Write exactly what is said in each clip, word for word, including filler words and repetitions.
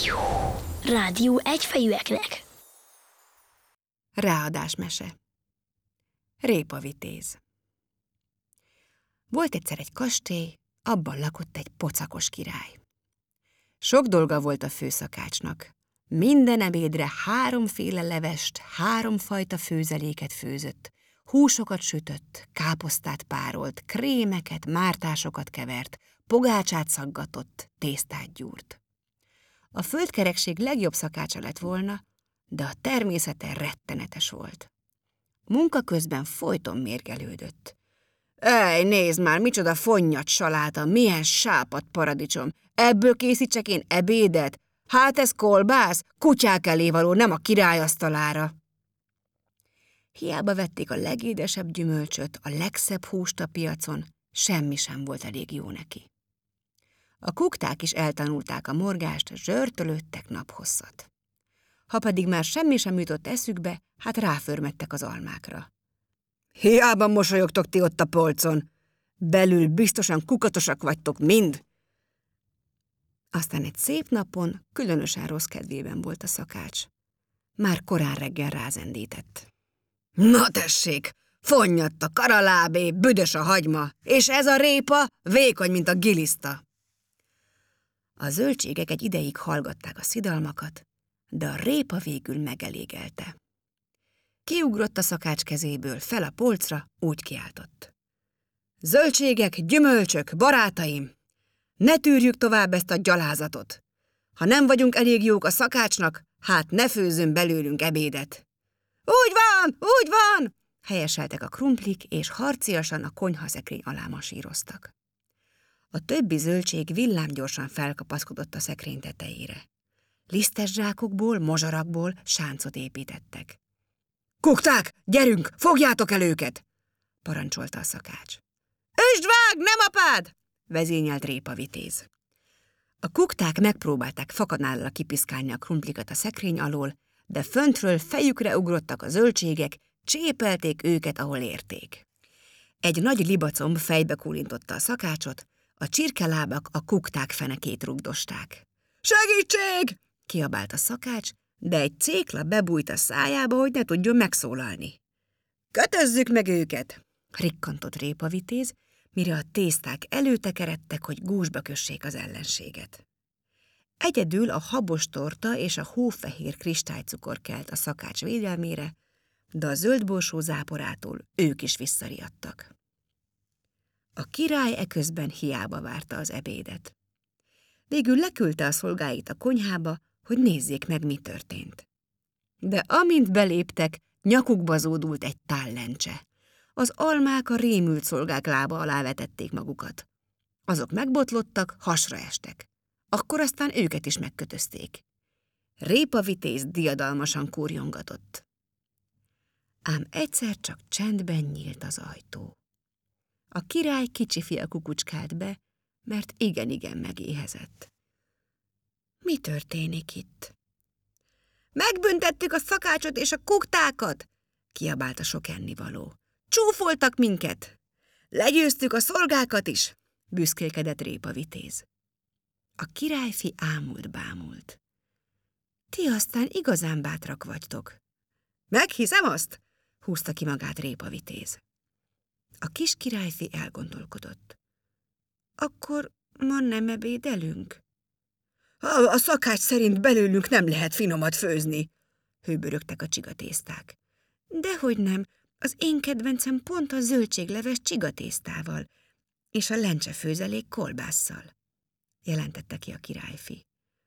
Rádió egyfejűeknek. Ráadásmese. Répavitéz. Volt egyszer egy kastély, abban lakott egy pocakos király. Sok dolga volt a főszakácsnak. Minden ebédre háromféle levest, háromfajta főzeléket főzött, húsokat sütött, káposztát párolt, krémeket, mártásokat kevert, pogácsát szaggatott, tésztát gyúrt. A földkerekség legjobb szakácsa lett volna, de a természete rettenetes volt. Munka közben folyton mérgelődött. Ej, nézd már, micsoda fonnyat saláta, milyen sápadt paradicsom. Ebből készítsek én ebédet? Hát ez kolbász, kutyák elé való, nem a király asztalára. Hiába vették a legédesebb gyümölcsöt, a legszebb húst a piacon, semmi sem volt elég jó neki. A kukták is eltanulták a morgást, zsörtölődtek naphosszat. Ha pedig már semmi sem jutott eszükbe, hát ráförmettek az almákra. Hiába mosolyogtok ti ott a polcon, belül biztosan kukatosak vagytok mind. Aztán egy szép napon különösen rossz kedvében volt a szakács. Már korán reggel rázendített. Na tessék, fonnyadt a karalábé, büdös a hagyma, és ez a répa vékony, mint a giliszta. A zöldségek egy ideig hallgatták a szidalmakat, de a répa végül megelégelte. Kiugrott a szakács kezéből, fel a polcra, úgy kiáltott. Zöldségek, gyümölcsök, barátaim! Ne tűrjük tovább ezt a gyalázatot! Ha nem vagyunk elég jók a szakácsnak, hát ne főzzön belőlünk ebédet! Úgy van, úgy van! Helyeseltek a krumplik, és harciasan a konyhaszekrény alá masíroztak. A többi zöldség villámgyorsan felkapaszkodott a szekrény tetejére. Lisztes zsákokból, mozsarakból sáncot építettek. Kukták, gyerünk, fogjátok el őket! Parancsolta a szakács. Üsd vág, nem apád! Vezényelt Répavitéz. A kukták megpróbálták fakanállal kipiszkálni a krumplikat a szekrény alól, de föntről fejükre ugrottak a zöldségek, csépelték őket, ahol érték. Egy nagy libacomb fejbe kúlintotta a szakácsot, a csirkelábak a kukták fenekét rugdosták. Segítség! Kiabált a szakács, de egy cékla bebújt a szájába, hogy ne tudjon megszólalni. Kötözzük meg őket! Rikkantott Répavitéz, mire a tészták előtekeredtek, hogy gúzsba kössék az ellenséget. Egyedül a habos torta és a hófehér kristálycukor kelt a szakács védelmére, de a zöldborsó záporától ők is visszariadtak. A király eközben hiába várta az ebédet. Végül leküldte a szolgáit a konyhába, hogy nézzék meg, mi történt. De amint beléptek, nyakukba zódult egy tál lencse. Az almák a rémült szolgák lába alá vetették magukat. Azok megbotlottak, hasra estek. Akkor aztán őket is megkötözték. Répavitéz diadalmasan kúrjongatott. Ám egyszer csak csendben nyílt az ajtó. A király kicsi fia kukucskált be, mert igen-igen megéhezett. Mi történik itt? Megbüntettük a szakácsot és a kuktákat, kiabált a sok ennivaló. Csúfoltak minket! Legyőztük a szolgákat is, büszkélkedett Répavitéz. A királyfi ámult-bámult. Ti aztán igazán bátrak vagytok. Meghiszem azt, húzta ki magát Répavitéz. A kis királyfi elgondolkodott. Akkor ma nem ebédelünk? A, a szakács szerint belőlünk nem lehet finomat főzni, hőbörögtek a csigatészták. Dehogy nem, az én kedvencem pont a zöldségleves csigatésztával, és a lencsefőzelék kolbásszal, jelentette ki a királyfi.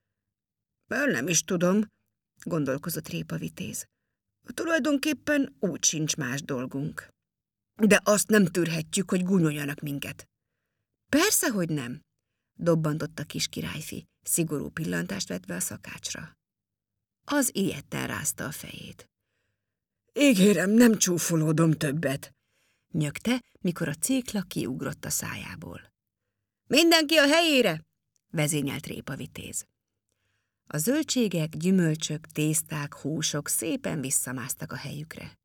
Nem is tudom, gondolkozott Répavitéz. Tulajdonképpen úgy sincs más dolgunk. De azt nem tűrhetjük, hogy gúnyoljanak minket. Persze, hogy nem, dobbantott a kis királyfi, szigorú pillantást vetve a szakácsra. Az ijedten rázta a fejét. Ígérem, nem csúfolódom többet, nyögte, mikor a cékla kiugrott a szájából. Mindenki a helyére, vezényelt Répavitéz. A zöldségek, gyümölcsök, tészták, húsok szépen visszamásztak a helyükre.